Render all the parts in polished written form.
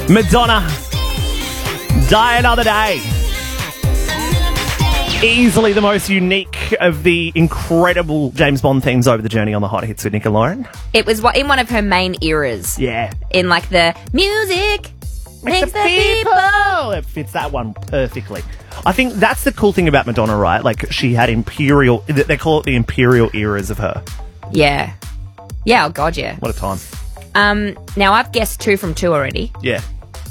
Madonna. Die Another Day. Easily the most unique of the incredible James Bond themes over the journey on the Hot Hits with Nick and Lauren. It was in one of her main eras. Yeah. In like the music makes the people. It fits that one perfectly. I think that's the cool thing about Madonna, right? Like, she had imperial... They call it the imperial eras of her. Yeah. Yeah, oh God, yeah. What a time. Now, I've guessed 2 from 2 already. Yeah.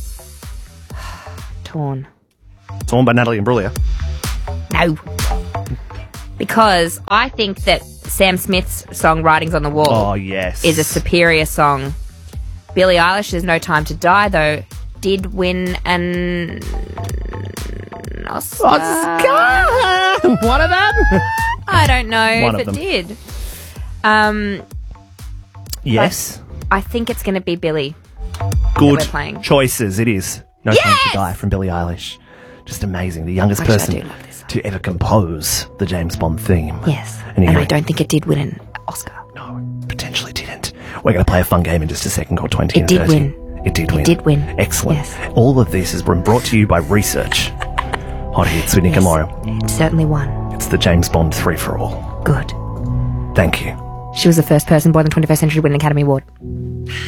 Torn. Torn by Natalie Imbruglia. No. Because I think that Sam Smith's song Writings on the Wall Oh, yes. is a superior song. Billie Eilish's No Time to Die, though, did win an Oscar. One of them? I don't know One if of it them. did. Yes. I think it's going to be Billie. Good we're playing. choices, it is. No Time to Die from Billie Eilish. Just amazing. The youngest Actually, I person do love this song. to ever compose the James Bond theme. Yes. And And I don't think it did win an Oscar. No, potentially didn't. We're going to play a fun game in just a second called 20 It and did 30. win. It did win. It did win. Excellent. Yes. All of this has been brought to you by Research. Hot Hits with Nick and Lauren. It certainly won. It's the James Bond 3 for all. Good. Thank you. She was the first person born in the 21st century to win an Academy Award.